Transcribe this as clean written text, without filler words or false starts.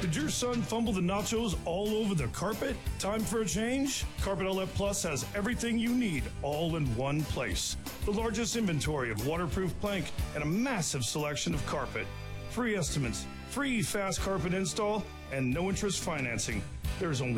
Did your son fumble the nachos all over the carpet? Time for a change? Carpet Outlet Plus has everything you need all in one place. The largest inventory of waterproof plank and a massive selection of carpet. Free estimates, free fast carpet install, and no interest financing. There's only